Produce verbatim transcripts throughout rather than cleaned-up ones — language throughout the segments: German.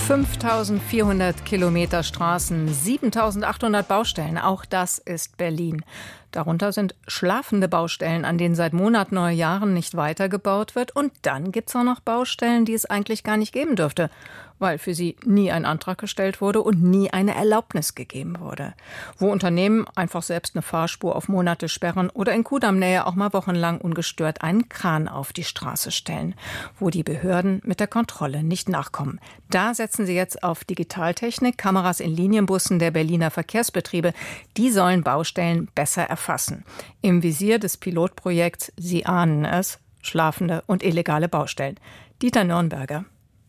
fünftausendvierhundert Kilometer Straßen, siebentausendachthundert Baustellen, auch das ist Berlin. Darunter sind schlafende Baustellen, an denen seit Monaten oder Jahren nicht weitergebaut wird. Und dann gibt es auch noch Baustellen, die es eigentlich gar nicht geben dürfte, weil für sie nie ein Antrag gestellt wurde und nie eine Erlaubnis gegeben wurde. Wo Unternehmen einfach selbst eine Fahrspur auf Monate sperren oder in Kudamm-Nähe auch mal wochenlang ungestört einen Kran auf die Straße stellen. Wo die Behörden mit der Kontrolle nicht nachkommen. Da setzen sie jetzt auf Digitaltechnik, Kameras in Linienbussen der Berliner Verkehrsbetriebe. Die sollen Baustellen besser erfassen. Im Visier des Pilotprojekts, Sie ahnen es, schlafende und illegale Baustellen. Dieter Nürnberger.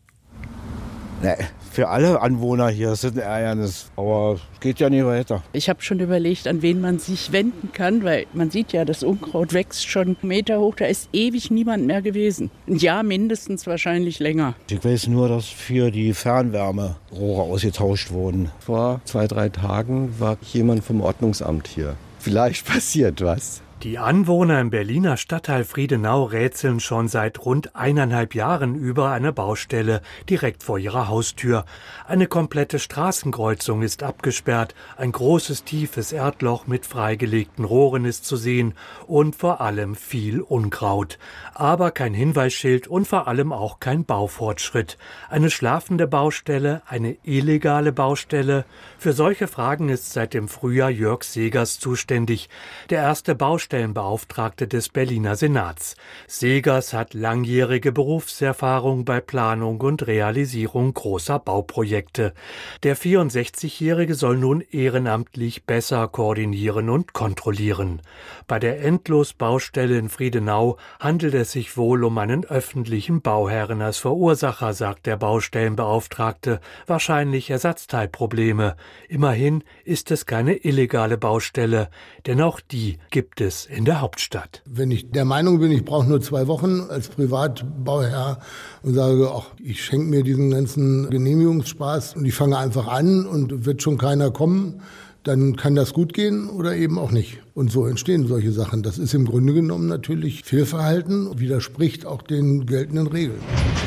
Nee, für alle Anwohner hier ist es ein Ärgernis, aber es geht ja nicht weiter. Ich habe schon überlegt, an wen man sich wenden kann, weil man sieht ja, das Unkraut wächst schon Meter hoch, da ist ewig niemand mehr gewesen. Ein Jahr mindestens, wahrscheinlich länger. Ich weiß nur, dass für die Fernwärmerohre ausgetauscht wurden. Vor zwei, drei Tagen war jemand vom Ordnungsamt hier. Vielleicht passiert was. Die Anwohner im Berliner Stadtteil Friedenau rätseln schon seit rund eineinhalb Jahren über eine Baustelle direkt vor ihrer Haustür. Eine komplette Straßenkreuzung ist abgesperrt, ein großes, tiefes Erdloch mit freigelegten Rohren ist zu sehen und vor allem viel Unkraut. Aber kein Hinweisschild und vor allem auch kein Baufortschritt. Eine schlafende Baustelle, eine illegale Baustelle? Für solche Fragen ist seit dem Frühjahr Jörg Segers zuständig, der erste Baustellenbeauftragte des Berliner Senats. Segers hat langjährige Berufserfahrung bei Planung und Realisierung großer Bauprojekte. Der vierundsechzigjährige soll nun ehrenamtlich besser koordinieren und kontrollieren. Bei der Endlosbaustelle in Friedenau handelt es sich wohl um einen öffentlichen Bauherren als Verursacher, sagt der Baustellenbeauftragte. Wahrscheinlich Ersatzteilprobleme. Immerhin ist es keine illegale Baustelle, denn auch die gibt es in der Hauptstadt. Wenn ich der Meinung bin, ich brauche nur zwei Wochen als Privatbauherr und sage, ach, ich schenke mir diesen ganzen Genehmigungsspaß und ich fange einfach an und wird schon keiner kommen, dann kann das gut gehen oder eben auch nicht. Und so entstehen solche Sachen. Das ist im Grunde genommen natürlich Fehlverhalten, widerspricht auch den geltenden Regeln.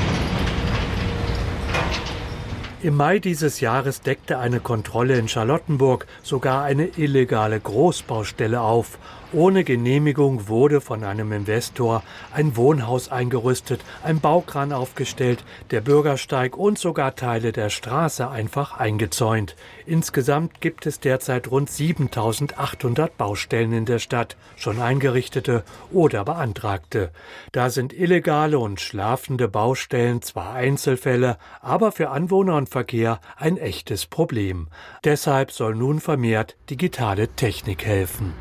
Im Mai dieses Jahres deckte eine Kontrolle in Charlottenburg sogar eine illegale Großbaustelle auf. Ohne Genehmigung wurde von einem Investor ein Wohnhaus eingerüstet, ein Baukran aufgestellt, der Bürgersteig und sogar Teile der Straße einfach eingezäunt. Insgesamt gibt es derzeit rund siebentausendachthundert Baustellen in der Stadt, schon eingerichtete oder beantragte. Da sind illegale und schlafende Baustellen zwar Einzelfälle, aber für Anwohner und Verkehr ein echtes Problem. Deshalb soll nun vermehrt digitale Technik helfen.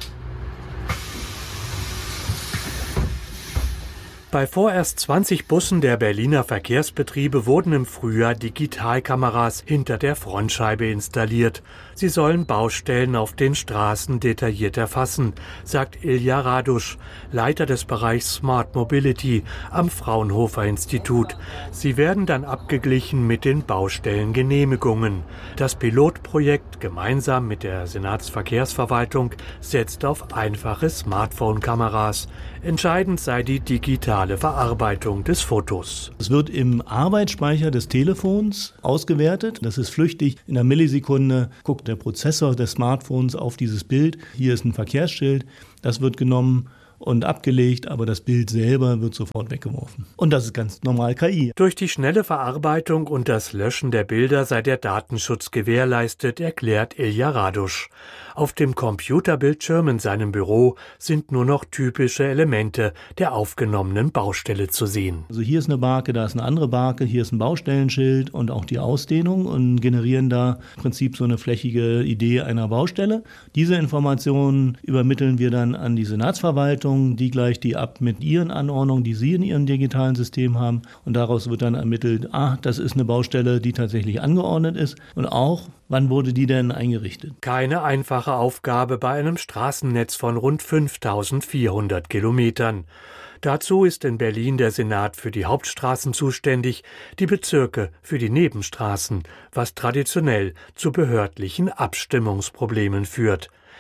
Bei vorerst zwanzig Bussen der Berliner Verkehrsbetriebe wurden im Frühjahr Digitalkameras hinter der Frontscheibe installiert. Sie sollen Baustellen auf den Straßen detailliert erfassen, sagt Ilja Radusch, Leiter des Bereichs Smart Mobility am Fraunhofer Institut. Sie werden dann abgeglichen mit den Baustellengenehmigungen. Das Pilotprojekt gemeinsam mit der Senatsverkehrsverwaltung setzt auf einfache Smartphone-Kameras. Entscheidend sei die digitale Verarbeitung des Fotos. Es wird im Arbeitsspeicher des Telefons ausgewertet. Das ist flüchtig. In einer Millisekunde guckt der Prozessor des Smartphones auf dieses Bild. Hier ist ein Verkehrsschild. Das wird genommen und abgelegt, aber das Bild selber wird sofort weggeworfen. Und das ist ganz normal K I. Durch die schnelle Verarbeitung und das Löschen der Bilder sei der Datenschutz gewährleistet, erklärt Ilja Radusch. Auf dem Computerbildschirm in seinem Büro sind nur noch typische Elemente der aufgenommenen Baustelle zu sehen. Also hier ist eine Barke, da ist eine andere Barke, hier ist ein Baustellenschild und auch die Ausdehnung und generieren da im Prinzip so eine flächige Idee einer Baustelle. Diese Informationen übermitteln wir dann an die Senatsverwaltung, die gleicht die ab mit ihren Anordnungen, die sie in ihrem digitalen System haben. Und daraus wird dann ermittelt, ah, das ist eine Baustelle, die tatsächlich angeordnet ist und auch, wann wurde die denn eingerichtet? Keine einfache Aufgabe bei einem Straßennetz von rund fünftausendvierhundert Kilometern. Dazu ist in Berlin der Senat für die Hauptstraßen zuständig, die Bezirke für die Nebenstraßen, was traditionell zu behördlichen Abstimmungsproblemen führt.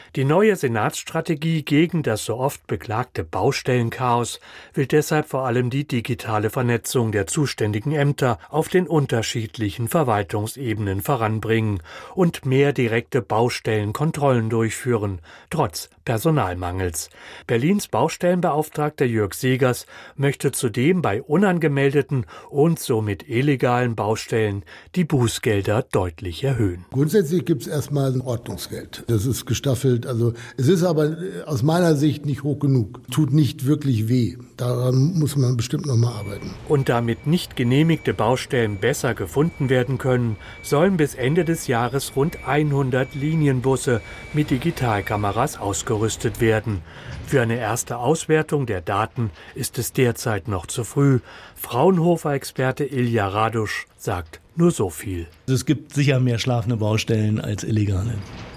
Die neue Senatsstrategie gegen das so oft beklagte Baustellenchaos will deshalb vor allem die digitale Vernetzung der zuständigen Ämter auf den unterschiedlichen Verwaltungsebenen voranbringen und mehr direkte Baustellenkontrollen durchführen, trotz Personalmangels. Berlins Baustellenbeauftragter Jörg Segers möchte zudem bei unangemeldeten und somit illegalen Baustellen die Bußgelder deutlich erhöhen. Grundsätzlich gibt es erstmal ein Ordnungsgeld. Das ist gestaffelt. Also es ist aber aus meiner Sicht nicht hoch genug. Tut nicht wirklich weh. Daran muss man bestimmt noch mal arbeiten. Und damit nicht genehmigte Baustellen besser gefunden werden können, sollen bis Ende des Jahres rund hundert Linienbusse mit Digitalkameras ausgerüstet werden. Für eine erste Auswertung der Daten ist es derzeit noch zu früh. Fraunhofer-Experte Ilja Radusch sagt nur so viel. Es gibt sicher mehr schlafende Baustellen als illegale.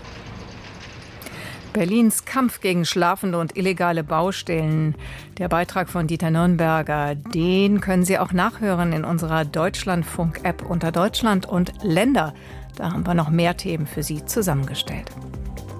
Berlins Kampf gegen schlafende und illegale Baustellen. Der Beitrag von Dieter Nürnberger, den können Sie auch nachhören in unserer Deutschlandfunk-App unter Deutschland und Länder. Da haben wir noch mehr Themen für Sie zusammengestellt.